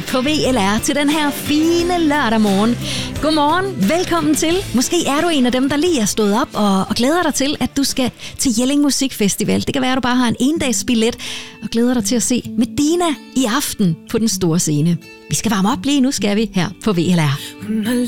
på VLR til den her fine lørdag morgen. Godmorgen, velkommen til. Måske er du en af dem, der lige er stået op og glæder dig til, at du skal til Jelling Musikfestival. Det kan være, at du bare har en endagsbillet og glæder dig til at se Medina i aften på den store scene. Vi skal varme op lige nu, skal vi, her på VLR.